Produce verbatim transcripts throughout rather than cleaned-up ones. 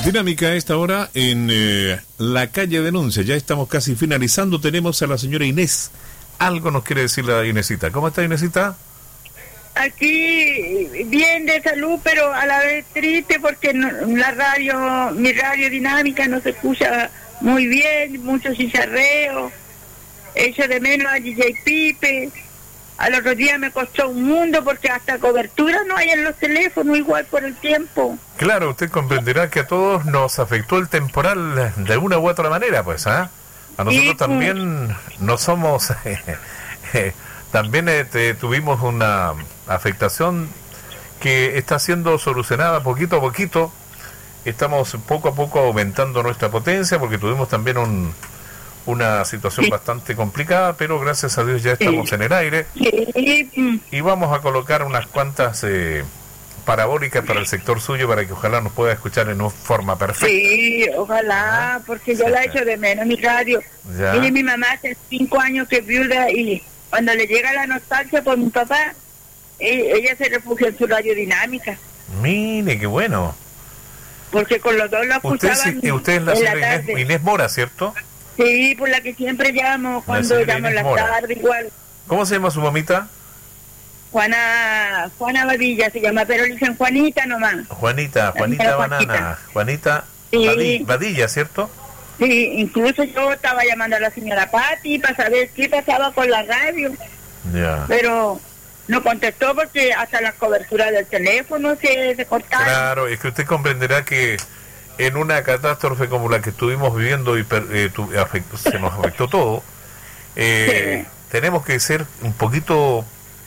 Dinámica a esta hora en eh, la calle Denuncia. Ya estamos casi finalizando. Tenemos a la señora Inés. Algo nos quiere decir la Inesita. ¿Cómo está, Inesita? Aquí bien de salud, pero a la vez triste porque no, la radio, mi radio dinámica no se escucha muy bien, mucho chicharreo. Echo de menos a D J Pipe. Al otro día me costó un mundo porque hasta cobertura no hay en los teléfonos, igual por el tiempo. Claro, usted comprenderá que a todos nos afectó el temporal de una u otra manera, pues, ¿ah? ¿eh? A nosotros sí, también pues. no somos... también eh, tuvimos una afectación que está siendo solucionada poquito a poquito. Estamos poco a poco aumentando nuestra potencia porque tuvimos también un... una situación sí. bastante complicada, pero gracias a Dios ya estamos sí. en el aire sí. y vamos a colocar unas cuantas eh, parabólicas para el sector suyo para que ojalá nos pueda escuchar en forma perfecta. Sí, ojalá, porque yo la echo de menos mi radio. Ya. Y mi mamá hace cinco años que es viuda y cuando le llega la nostalgia por mi papá, ella se refugia en su radio dinámica. Mire, qué bueno. Porque con los dos lo escuchaban. Usted, usted es la señora Inés, Inés Mora, ¿cierto? Sí, por la que siempre llamo, cuando llamo en la tarde igual. ¿Cómo se llama su mamita? Juana, Juana Badilla se llama, pero le dicen Juanita nomás. Juanita, Juanita Banana, Juanita sí. Badilla, ¿cierto? Sí, incluso yo estaba llamando a la señora Patti para saber qué pasaba con la radio. Ya. Pero no contestó porque hasta las coberturas del teléfono se, se cortaron. Claro, es que usted comprenderá que en una catástrofe como la que estuvimos viviendo y per, eh, tu, afectó, se nos afectó todo, eh, sí. tenemos que ser un poquito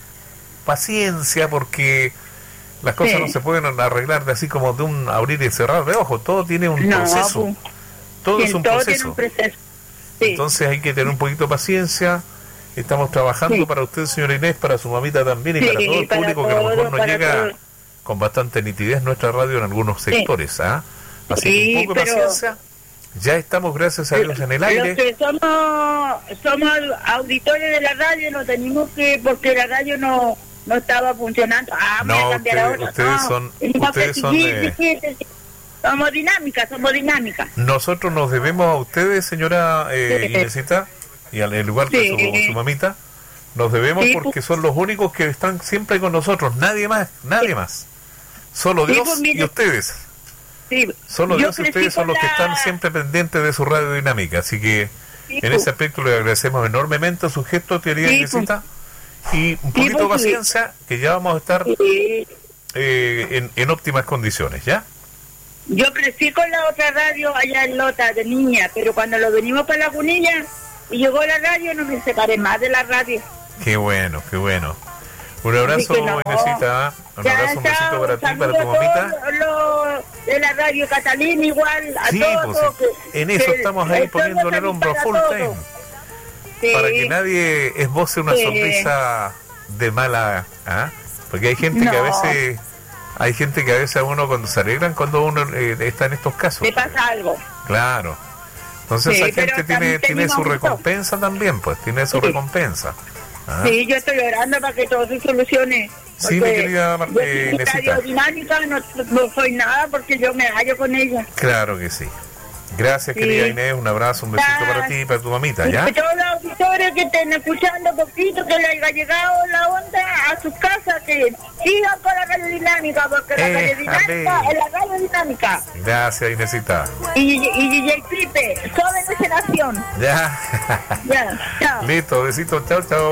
paciencia porque las cosas sí. no se pueden arreglar de así como de un abrir y cerrar de ojos, todo tiene un no, proceso, pues, todo es un todo proceso, un proceso. Sí. Entonces hay que tener un poquito de paciencia. Estamos trabajando sí. para usted, señora Inés, para su mamita también y sí, para todo el público todo, que a lo mejor nos llega todo. Con bastante nitidez nuestra radio en algunos sectores, ¿ah? ¿eh? Así sí, que un poco de paciencia. Ya estamos, gracias a Dios, en el aire. Los que somos, somos auditores de la radio, no tenemos que, porque la radio no, no estaba funcionando. Ah, no, voy a cambiar usted, ahora. ustedes no, son... Ustedes son eh... sí, sí, sí. Somos dinámicas, somos dinámicas. Nosotros nos debemos a ustedes, señora eh, Inesita, y al igual que sí. su, su mamita, nos debemos sí, porque son los únicos que están siempre con nosotros, nadie más, nadie sí. más. Solo Dios sí, pues, mire, y ustedes. Sí, Solo Dios y ustedes son los la... que están siempre pendientes de su radio dinámica, así que sí, en pues. ese aspecto le agradecemos enormemente su gesto, querida sí, Inesita, pues. y un poquito sí, de paciencia, sí. que ya vamos a estar sí. eh, en, en óptimas condiciones, ¿ya? Yo crecí con la otra radio allá en Lota de niña, pero cuando lo venimos para Lagunilla y llegó la radio, no me separé más de la radio. Qué bueno, qué bueno. Un abrazo, no. Inesita, un ya abrazo, un besito para ti, para tu mamita. Lo de la radio Catalina igual, a sí, todos. Pues, que, en eso que, estamos ahí poniéndole el hombro full time. Sí. Para que nadie esboce una sí. sonrisa de mala, ¿ah? Porque hay gente no. que a veces... Hay gente que a veces a uno cuando se alegran cuando uno eh, está en estos casos. Le pasa algo. Claro. Entonces sí, esa gente tiene tiene su recompensa también, pues, tiene su sí. recompensa. ¿Ah? Sí, yo estoy orando para que todo se solucione. Sí, mi querida eh, Inesita. Dinámica no, no soy nada porque yo me hallo con ella. Claro que sí. Gracias, sí. querida Inés, un abrazo, un besito ya. para ti y para tu mamita, ¿ya? Y todos los auditores que estén escuchando poquito, que le haya llegado la onda a sus casas, que sigan con la radio dinámica, porque eh, la radio dinámica es la radio dinámica. Gracias, Inesita. Y, y D J Pipe, soy de generación. Ya. Ya, chao. Listo, besito, chao, chao.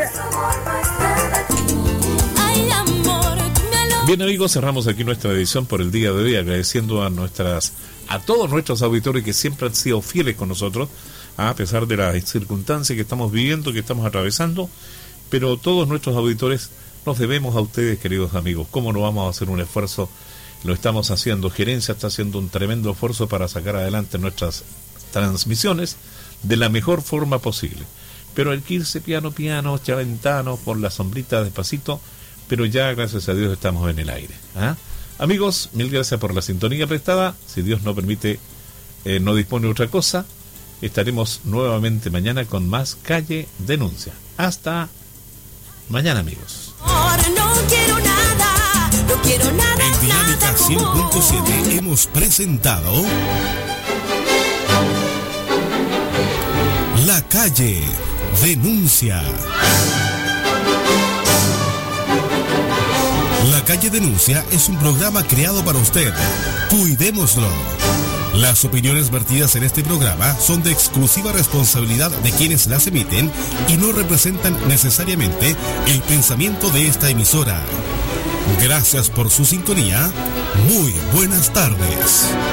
Bien, amigos, cerramos aquí nuestra edición por el día de hoy, agradeciendo a nuestras a todos nuestros auditores que siempre han sido fieles con nosotros, a pesar de las circunstancias que estamos viviendo, que estamos atravesando, pero todos nuestros auditores nos debemos a ustedes, queridos amigos. ¿Cómo no vamos a hacer un esfuerzo? Lo estamos haciendo, Gerencia está haciendo un tremendo esfuerzo para sacar adelante nuestras transmisiones de la mejor forma posible, pero hay que irse piano piano, chaventano, por la sombrita despacito, pero ya gracias a Dios estamos en el aire, ¿ah? Amigos, mil gracias por la sintonía prestada. Si Dios no permite, eh, no dispone otra cosa, estaremos nuevamente mañana con más Calle Denuncia. Hasta mañana, amigos. Ahora no quiero nada. No quiero nada. En Dinámica nada cien punto siete común. hemos presentado La Calle Denuncia. La Calle Denuncia es un programa creado para usted. Cuidémoslo. Las opiniones vertidas en este programa son de exclusiva responsabilidad de quienes las emiten y no representan necesariamente el pensamiento de esta emisora. Gracias por su sintonía. Muy buenas tardes.